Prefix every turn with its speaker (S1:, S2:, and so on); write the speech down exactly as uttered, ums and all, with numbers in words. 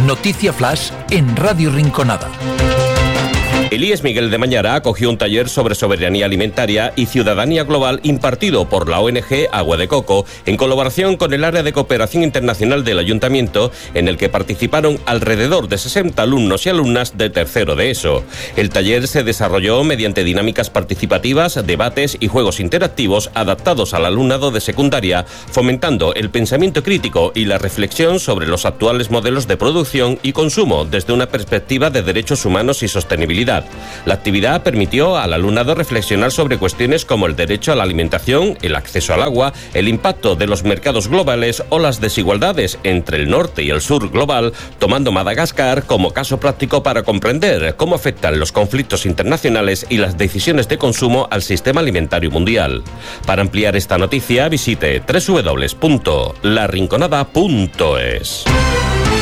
S1: Noticia Flash en Radio Rinconada.
S2: El I E S Miguel de Mañara acogió un taller sobre soberanía alimentaria y ciudadanía global impartido por la O N G Agua de Coco en colaboración con el área de cooperación internacional del Ayuntamiento, en el que participaron alrededor de sesenta alumnos y alumnas de tercero de ESO. El taller se desarrolló mediante dinámicas participativas, debates y juegos interactivos adaptados al alumnado de secundaria, fomentando el pensamiento crítico y la reflexión sobre los actuales modelos de producción y consumo desde una perspectiva de derechos humanos y sostenibilidad. La actividad permitió al alumnado reflexionar sobre cuestiones como el derecho a la alimentación, el acceso al agua, el impacto de los mercados globales o las desigualdades entre el norte y el sur global, tomando Madagascar como caso práctico para comprender cómo afectan los conflictos internacionales y las decisiones de consumo al sistema alimentario mundial. Para ampliar esta noticia, visite doble u doble u doble u punto la rinconada punto es.